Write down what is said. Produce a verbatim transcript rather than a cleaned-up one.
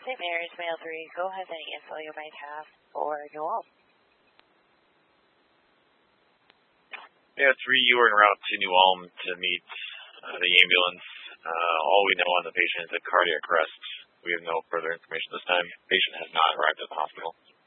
Saint Mary's, Male three, go ahead, any info you might have for New Ulm. Yeah, three, you were en route to New Ulm to meet uh, the ambulance. Uh, all we know on the patient is a cardiac arrest. We have no further information this time. Patient has not arrived at the hospital.